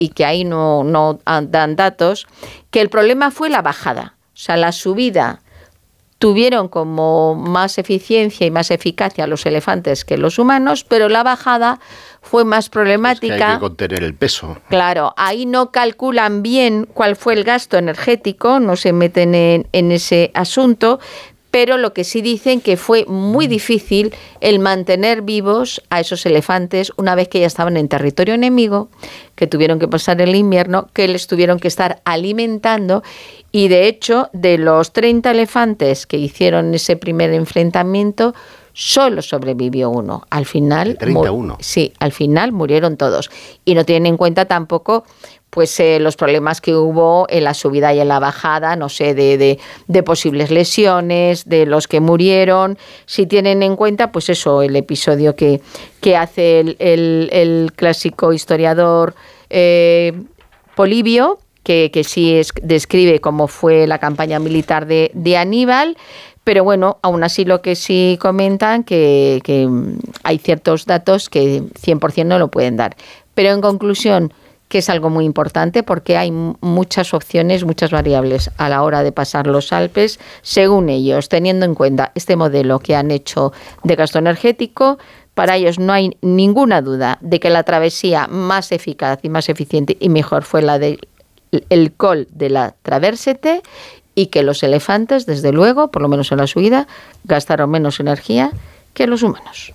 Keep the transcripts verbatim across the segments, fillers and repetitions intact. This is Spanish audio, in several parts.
y que ahí no, no dan datos, que el problema fue la bajada. O sea, la subida tuvieron como más eficiencia y más eficacia los elefantes que los humanos, pero la bajada fue más problemática. Es que hay que contener el peso. Claro, ahí no calculan bien cuál fue el gasto energético, no se meten en, en ese asunto, pero lo que sí dicen que fue muy difícil el mantener vivos a esos elefantes una vez que ya estaban en territorio enemigo, que tuvieron que pasar el invierno, que les tuvieron que estar alimentando, y de hecho, de los treinta elefantes que hicieron ese primer enfrentamiento, solo sobrevivió uno. Al final, treinta y uno. Sí, al final murieron todos. Y no tienen en cuenta tampoco pues eh, los problemas que hubo en la subida y en la bajada, no sé, de, de, de posibles lesiones, de los que murieron. Si tienen en cuenta, pues eso, el episodio que, que hace el, el, el clásico historiador eh, Polibio, que, que sí es, describe cómo fue la campaña militar de, de Aníbal. Pero bueno, aún así lo que sí comentan que, que hay ciertos datos que cien por ciento no lo pueden dar. Pero en conclusión, que es algo muy importante porque hay muchas opciones, muchas variables a la hora de pasar los Alpes, según ellos, teniendo en cuenta este modelo que han hecho de gasto energético. Para ellos no hay ninguna duda de que la travesía más eficaz y más eficiente y mejor fue la del el col de la Traversete, y que los elefantes, desde luego, por lo menos en la subida, gastaron menos energía que los humanos.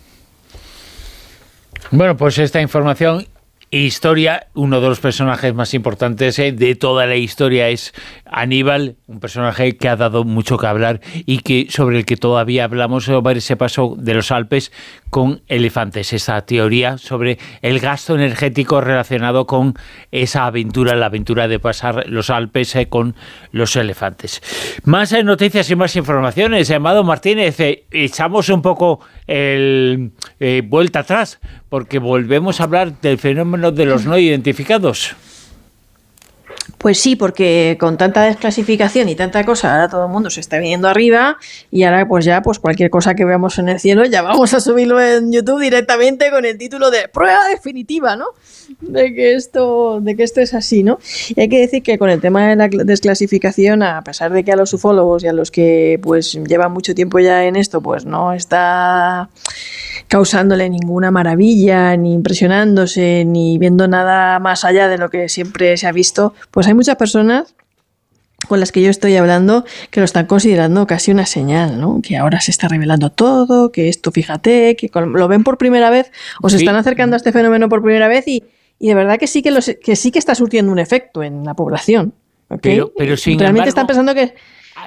Bueno, pues esta información, historia, uno de los personajes más importantes eh, de toda la historia es Aníbal, un personaje que ha dado mucho que hablar y que sobre el que todavía hablamos sobre ese paso de los Alpes con elefantes, esa teoría sobre el gasto energético relacionado con esa aventura, la aventura de pasar los Alpes eh, con los elefantes. Más eh, noticias y más informaciones. Amado Martínez, eh, echamos un poco el eh, vuelta atrás, porque volvemos a hablar del fenómeno de los no identificados. Pues sí, porque con tanta desclasificación y tanta cosa, ahora todo el mundo se está viniendo arriba y ahora pues ya pues cualquier cosa que veamos en el cielo ya vamos a subirlo en YouTube directamente con el título de prueba definitiva, ¿no? De que esto, de que esto es así, ¿no? Y hay que decir que con el tema de la desclasificación, a pesar de que a los ufólogos y a los que pues llevan mucho tiempo ya en esto, pues no está causándole ninguna maravilla, ni impresionándose, ni viendo nada más allá de lo que siempre se ha visto, pues hay muchas personas con las que yo estoy hablando que lo están considerando casi una señal, ¿no? Que ahora se está revelando todo, que esto, fíjate, que lo ven por primera vez o se sí. están acercando a este fenómeno por primera vez y, y de verdad que sí que, los, que sí que está surtiendo un efecto en la población. ¿Okay? Pero, pero sin Realmente embargo, están pensando que...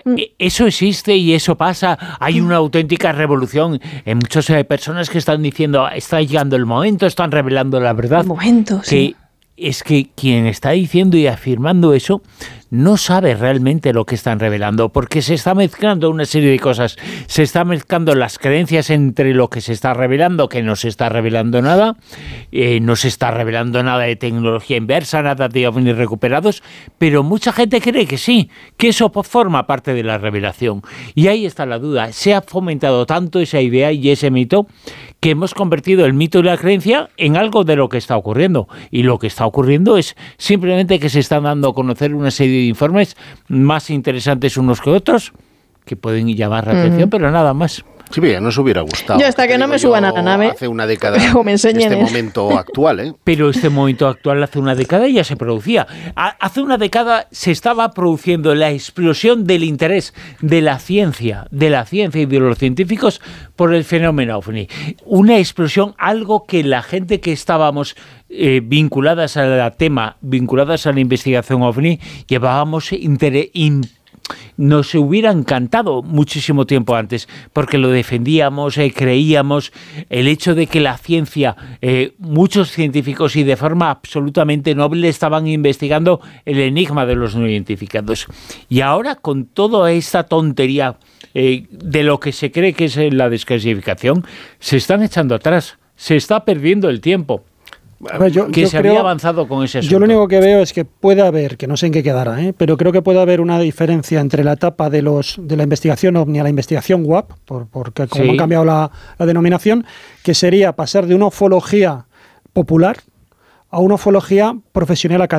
eso existe y eso pasa. Hay una auténtica revolución en muchas eh, personas que están diciendo está llegando el momento, están revelando la verdad. El momento, sí. Que es que quien está diciendo y afirmando eso no sabe realmente lo que están revelando, porque se está mezclando una serie de cosas. Se está mezclando las creencias entre lo que se está revelando, que no se está revelando nada, eh, no se está revelando nada de tecnología inversa, nada de ovnis recuperados, pero mucha gente cree que sí, que eso forma parte de la revelación. Y ahí está la duda. Se ha fomentado tanto esa idea y ese mito que hemos convertido el mito y la creencia en algo de lo que está ocurriendo. Y lo que está ocurriendo es simplemente que se están dando a conocer una serie de informes más interesantes unos que otros, que pueden llamar la atención, uh-huh. pero nada más. Sí, pero ya nos hubiera gustado. Yo hasta que no me suban a la nave. Hace una década, este momento actual, ¿eh? Pero este momento actual hace una década ya se producía. Hace una década se estaba produciendo la explosión del interés de la ciencia, de la ciencia y de los científicos por el fenómeno ovni. Una explosión, algo que la gente que estábamos eh, vinculadas al tema, vinculadas a la investigación ovni, llevábamos interés nos hubiera encantado muchísimo tiempo antes, porque lo defendíamos, eh, creíamos, el hecho de que la ciencia, eh, muchos científicos y de forma absolutamente noble estaban investigando el enigma de los no identificados. Y ahora con toda esta tontería eh, de lo que se cree que es la desclasificación, se están echando atrás, se está perdiendo el tiempo. A ver, yo, que yo se creo, había avanzado con ese asunto. Yo lo único que veo es que puede haber, que no sé en qué quedará, ¿eh? pero creo que puede haber una diferencia entre la etapa de los de la investigación ovni a la investigación W A P, por, porque como sí. han cambiado la, la denominación, que sería pasar de una ufología popular a una ufología profesional académica.